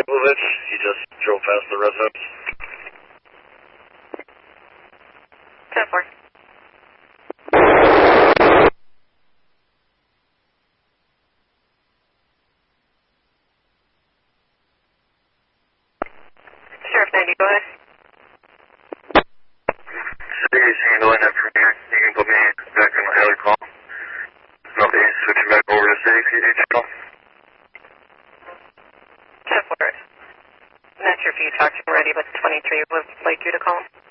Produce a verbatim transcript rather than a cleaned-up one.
Pavlovich. He just drove past the residence. ten four. Sheriff ninety, go ahead. City's handling that from here. You can put me back on my other call. No, they switching back over to City P D channel. ten four. I'm not sure if you talked to him already, but twenty-three would like you to call him.